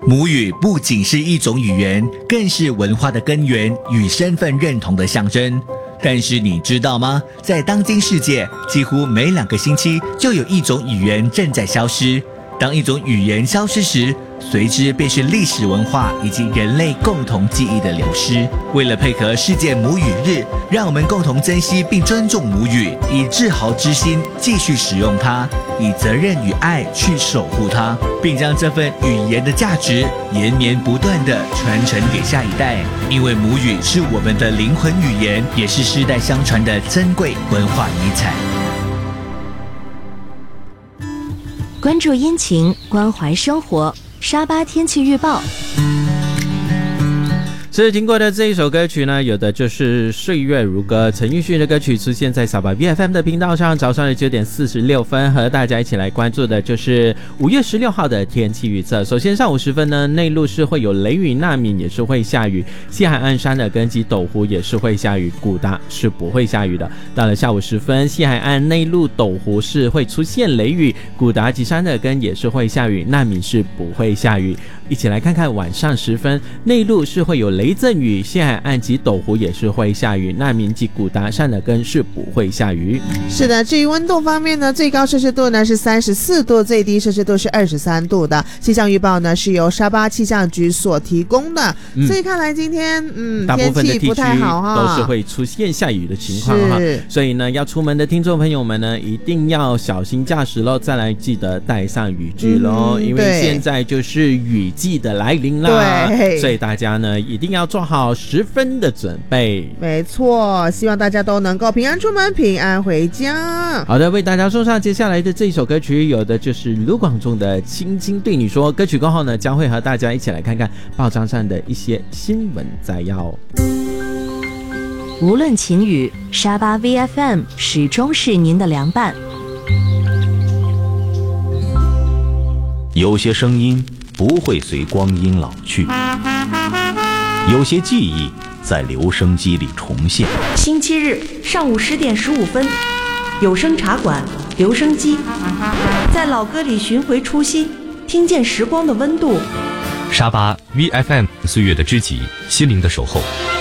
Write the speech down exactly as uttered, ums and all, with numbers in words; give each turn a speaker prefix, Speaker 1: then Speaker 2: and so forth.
Speaker 1: 母语不仅是一种语言，更是文化的根源与身份认同的象征。但是你知道吗？在当今世界，几乎每两个星期就有一种语言正在消失。当一种语言消失时，随之便是历史文化以及人类共同记忆的流失。为了配合世界母语日，让我们共同珍惜并尊重母语，以自豪之心继续使用它，以责任与爱去守护它，并将这份语言的价值延绵不断地传承给下一代。因为母语是我们的灵魂语言，也是世代相传的珍贵文化遗产。
Speaker 2: 关注阴晴，关怀生活。沙巴天气预报。
Speaker 3: 是听过的这一首歌曲呢，有的就是岁月如歌，陈奕迅的歌曲出现在沙巴 V F M 的频道上。早上的九点四十六分，和大家一起来关注的就是五月十六号的天气预测。首先上午时分呢，内陆是会有雷雨，纳米也是会下雨，西海岸山的根基斗湖也是会下雨，古达是不会下雨的。到了下午时分，西海岸内陆斗湖是会出现雷雨，古达及山的根也是会下雨，纳米是不会下雨。一起来看看晚上时分，内陆是会有雷阵雨，西海岸及斗湖也是会下雨，纳明及古达山的根是不会下雨。
Speaker 4: 是的，至于温度方面呢，最高摄氏度呢是三十四度，最低摄氏度是二十三度的。气象预报呢是由沙巴气象局所提供的，嗯、所以看来今天嗯
Speaker 3: 大部分的地区
Speaker 4: 不太好哈，
Speaker 3: 都是会出现下雨的情况哈。所以呢，要出门的听众朋友们呢，一定要小心驾驶喽，再来记得带上雨具喽、嗯，因为现在就是雨季的来临啦，对，所以大家呢一定要做好十分的准备。
Speaker 4: 没错，希望大家都能够平安出门，平安回家。
Speaker 3: 好的，为大家送上接下来的这一首歌曲，有的就是卢广仲的《轻轻对你说》。歌曲过后呢，将会和大家一起来看看报章上的一些新闻摘要。
Speaker 2: 无论晴雨，沙巴 V F M 始终是您的良伴。
Speaker 5: 有些声音不会随光阴老去，有些记忆在留声机里重现。
Speaker 6: 星期日上午十点十五分，有声茶馆，留声机，在老歌里寻回初心，听见时光的温度。
Speaker 7: 沙巴 V F M 岁月的知己，心灵的守候。